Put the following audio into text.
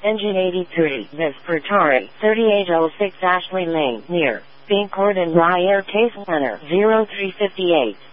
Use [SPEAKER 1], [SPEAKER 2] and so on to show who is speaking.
[SPEAKER 1] Engine 83, Viv Pertari, 3806 Ashley Lane, near Bincourt and Rye Air Case Winner 0358.